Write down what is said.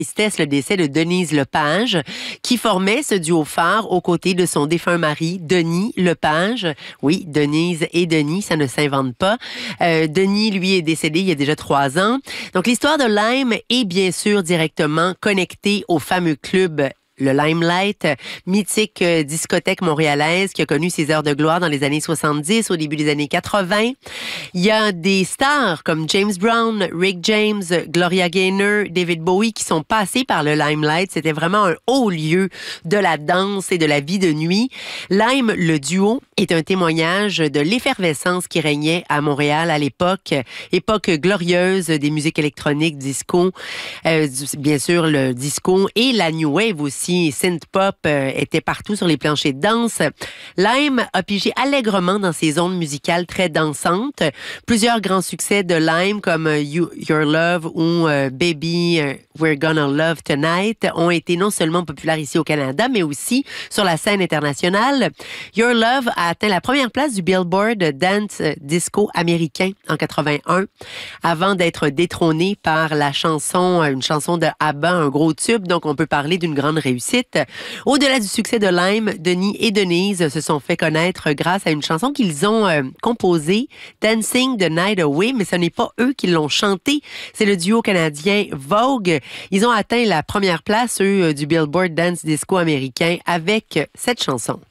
tristesse le décès de Denise Lepage, qui formait ce duo phare aux côtés de son défunt mari, Denis Lepage. Oui, Denise et Denis, ça ne s'invente pas. Denis, lui, est décédé il y a déjà 3 ans. Donc, l'histoire de Lime est bien sûr directement connectée au fameux club le Limelight, mythique discothèque montréalaise qui a connu ses heures de gloire dans les années 70, au début des années 80. Il y a des stars comme James Brown, Rick James, Gloria Gaynor, David Bowie qui sont passés par le Limelight. C'était vraiment un haut lieu de la danse et de la vie de nuit. Lime, le duo, est un témoignage de l'effervescence qui régnait à Montréal à l'époque, époque glorieuse des musiques électroniques, disco, bien sûr le disco et la new wave aussi. Synth-pop était partout sur les planchers de danse. Lime a pigé allègrement dans ses ondes musicales très dansantes. Plusieurs grands succès de Lime comme Your Love ou Baby We're Gonna Love Tonight ont été non seulement populaires ici au Canada, mais aussi sur la scène internationale. Your Love a atteint la première place du Billboard Dance Disco américain en 81, avant d'être détrôné par une chanson de ABBA, un gros tube, donc on peut parler d'une grande réussite. Au-delà du succès de Lime, Denis et Denise se sont fait connaître grâce à une chanson qu'ils ont composée, Dancing the Night Away, mais ce n'est pas eux qui l'ont chantée, c'est le duo canadien Vogue. Ils ont atteint la première place, eux, du Billboard Dance Disco américain avec cette chanson.